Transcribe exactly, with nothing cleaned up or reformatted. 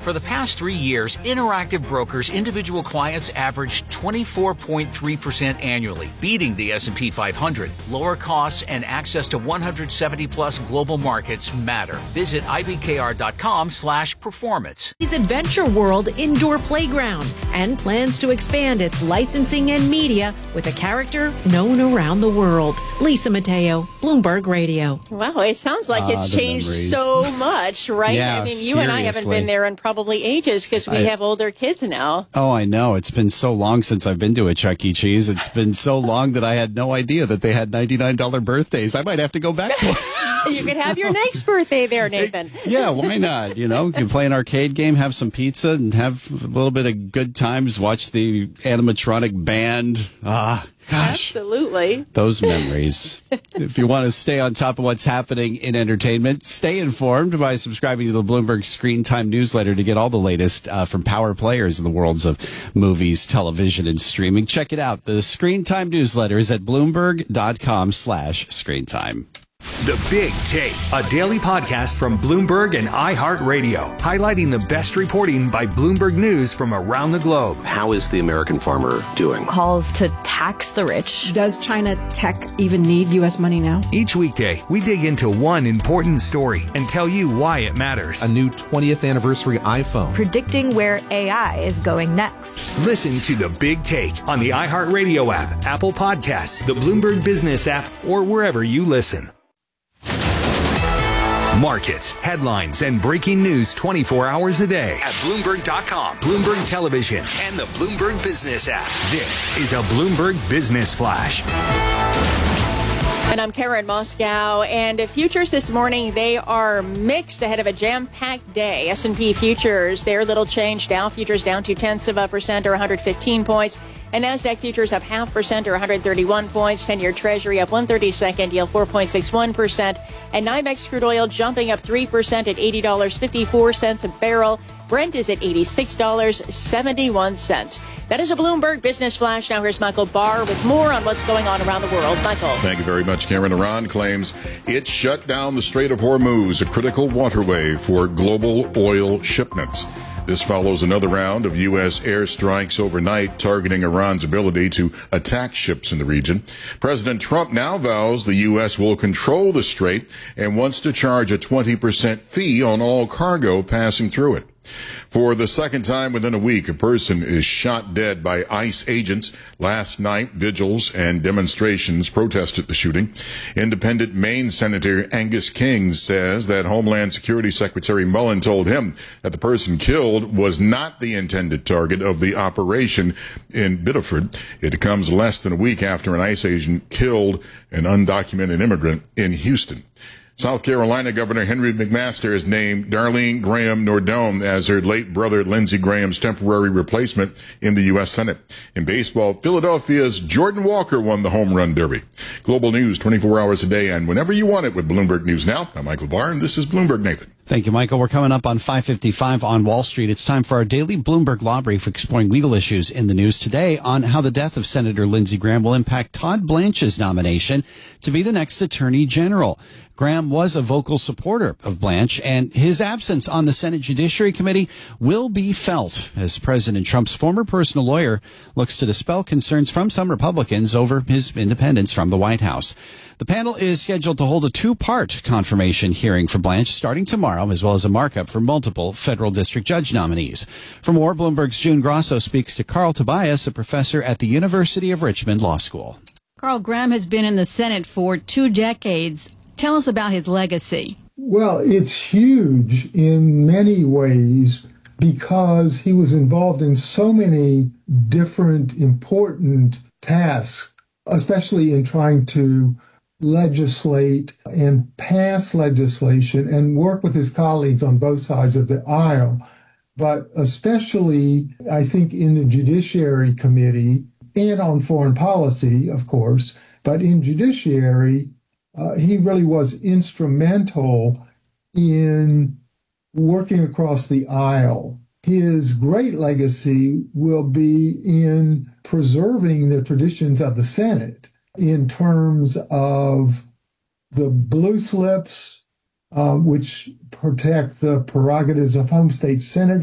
For the past three years, Interactive Brokers individual clients averaged twenty-four point three percent annually, beating the S and P five hundred. Lower costs and access to one hundred seventy plus global markets matter. Visit I B K R dot com slash performance. Adventure World Indoor Playground and plans to expand its licensing and media with a character known around the world. Lisa Mateo, Bloomberg Radio. Wow, it sounds like it's Ah, changed memories. so much, right? Yeah, I mean, you and I haven't seriously. been there in probably ages because we I- have older kids now. Oh, I know. It's been so long since I've been to a Chuck E. Cheese. It's been so long that I had no idea that they had ninety-nine dollars birthdays. I might have to go back to it. You could have your next birthday there, Nathan. Yeah, why not? You know, you can play an arcade game, have some pizza, and have a little bit of good times, watch the animatronic band. Ah, gosh. Absolutely. Those memories. If you want to stay on top of what's happening in entertainment, stay informed by subscribing to the Bloomberg Screen Time newsletter to get all the latest uh, from power players in the worlds of movies, television, and streaming. Check it out. The Screen Time newsletter is at bloomberg.com slash screen time. The Big Take, a daily podcast from Bloomberg and iHeartRadio, highlighting the best reporting by Bloomberg News from around the globe. How is the American farmer doing? Calls to tax the rich. Does China tech even need U S money now? Each weekday, we dig into one important story and tell you why it matters. A new twentieth anniversary iPhone. Predicting where A I is going next. Listen to The Big Take on the iHeartRadio app, Apple Podcasts, the Bloomberg Business app, or wherever you listen. Markets, headlines, and breaking news twenty-four hours a day at Bloomberg dot com, Bloomberg Television, and the Bloomberg Business app. This is a Bloomberg Business Flash. And I'm Karen Moscow, and futures this morning, they are mixed ahead of a jam-packed day. S and P futures, they're little change. Dow futures down two-tenths of a percent or one hundred fifteen points. And NASDAQ futures up half percent or one hundred thirty-one points. ten-year Treasury up one thirty-second, yield four point six one percent. And NYMEX crude oil jumping up three percent at eighty dollars and fifty-four cents a barrel. Brent is at eighty-six dollars and seventy-one cents. That is a Bloomberg Business Flash. Now here's Michael Barr with more on what's going on around the world. Michael. Thank you very much, Karen. Iran claims it shut down the Strait of Hormuz, a critical waterway for global oil shipments. This follows another round of U S airstrikes overnight targeting Iran's ability to attack ships in the region. President Trump now vows the U S will control the strait and wants to charge a twenty percent fee on all cargo passing through it. For the second time within a week, a person is shot dead by ICE agents. Last night, vigils and demonstrations protested the shooting. Independent Maine Senator Angus King says that Homeland Security Secretary Mullen told him that the person killed was not the intended target of the operation in Biddeford. It comes less than a week after an ICE agent killed an undocumented immigrant in Houston. South Carolina Governor Henry McMaster has named Darlene Graham Nordome as her late brother Lindsey Graham's temporary replacement in the U S Senate. In baseball, Philadelphia's Jordan Walker won the home run derby. Global news twenty-four hours a day and whenever you want it with Bloomberg News Now. I'm Michael Barr, and this is Bloomberg Nathan. Thank you, Michael. We're coming up on five fifty-five on Wall Street. It's time for our daily Bloomberg Law Brief exploring legal issues in the news today on how the death of Senator Lindsey Graham will impact Todd Blanche's nomination to be the next Attorney General. Graham was a vocal supporter of Blanche, and his absence on the Senate Judiciary Committee will be felt as President Trump's former personal lawyer looks to dispel concerns from some Republicans over his independence from the White House. The panel is scheduled to hold a two-part confirmation hearing for Blanche starting tomorrow, as well as a markup for multiple federal district judge nominees. For more, Bloomberg's June Grosso speaks to Carl Tobias, a professor at the University of Richmond Law School. Carl, Graham has been in the Senate for two decades. Tell us about his legacy. Well, it's huge in many ways because he was involved in so many different important tasks, especially in trying to legislate and pass legislation and work with his colleagues on both sides of the aisle. But especially, I think, in the Judiciary Committee and on foreign policy, of course, but in Judiciary, Uh, he really was instrumental in working across the aisle. His great legacy will be in preserving the traditions of the Senate in terms of the blue slips, uh, which protect the prerogatives of home state senators.